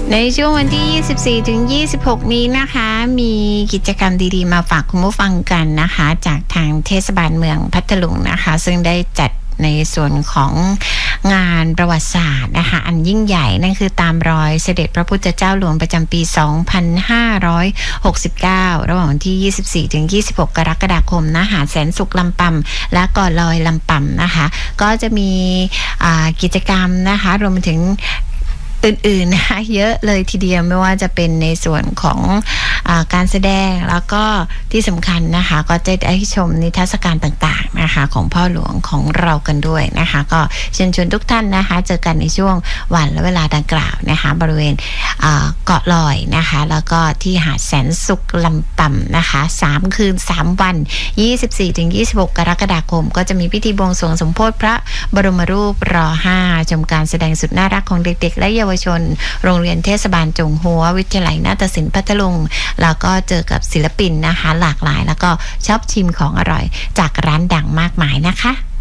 ในช่วงวันที่ 24 ถึง 26 นี้นะคะมีกิจกรรมดีๆมาฝากคุณผู้ฟังกันนะคะจากทางเทศบาลเมืองพัทลุงนะคะซึ่งได้จัดในส่วนของงานประวัติศาสตร์นะคะอันยิ่งใหญ่นั่นคือตามรอยเสด็จพระพุทธเจ้าหลวงประจำปี 2569 ระหว่างวันที่ 24 ถึง 26 กรกฎาคมนะหาดแสนสุขลำปำและเกาะลอยลำปำนะคะก็จะมีกิจกรรมนะคะรวมไปถึงอื่นๆนะคะเยอะเลยทีเดียวไม่ว่าจะเป็นในส่วนของการแสดงแล้วก็ที่สำคัญนะคะก็จะได้ชมนิทรรศการต่างๆนะคะของพ่อหลวงของเรากันด้วยนะคะก็เชิญชวนทุกท่านนะคะเจอกันในช่วงวันและเวลาดังกล่าวนะคะบริเวณเกาะลอยนะคะแล้วก็ที่หาดแสนสุขลำปำนะคะ3 คืน 3 วัน 24-26 กรกฎาคมก็จะมีพิธีบวงสรวงสมโภชพระบรมรูปร.5 ชมการแสดงสุดน่ารักของเด็กๆและเยาวชนโรงเรียนเทศบาลจงหัววิทยาลัยนาฏศิลป์พัทลุงแล้วก็เจอกับศิลปินนะคะหลากหลายแล้วก็ชอบชิมของอร่อยจากร้านดังมากมายนะคะ